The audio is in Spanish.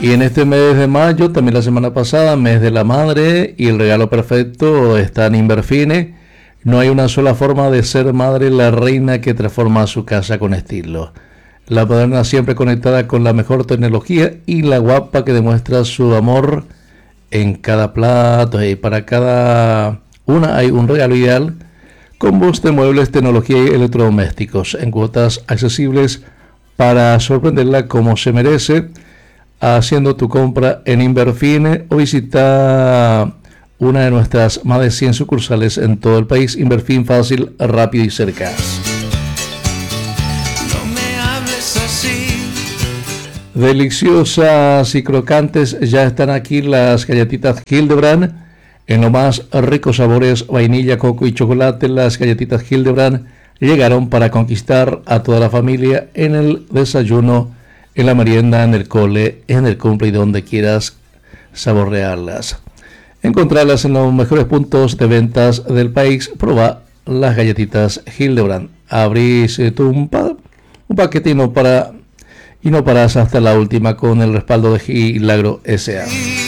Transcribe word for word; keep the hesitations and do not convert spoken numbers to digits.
Y en este mes de mayo, también la semana pasada, mes de la madre, y el regalo perfecto está en Inverfine. No hay una sola forma de ser madre, la reina que transforma su casa con estilo. La moderna siempre conectada con la mejor tecnología y la guapa que demuestra su amor en cada plato. Y para cada una hay un regalo ideal. Combos de muebles, tecnología y electrodomésticos en cuotas accesibles para sorprenderla como se merece, haciendo tu compra en Inverfine o visita una de nuestras más de cien sucursales en todo el país. Inverfine, fácil, rápido y cerca. No me hables así. Deliciosas y crocantes, ya están aquí las galletitas Hildebrand en los más ricos sabores vainilla, coco y chocolate. Las galletitas Hildebrand llegaron para conquistar a toda la familia en el desayuno, en la merienda, en el cole, en el cumple y donde quieras saborearlas. Encontrarlas en los mejores puntos de ventas del país. Proba las galletitas Hildebrand. Abrís tu un, pa, un paquetino para y no paras hasta la última con el respaldo de Gilagro S A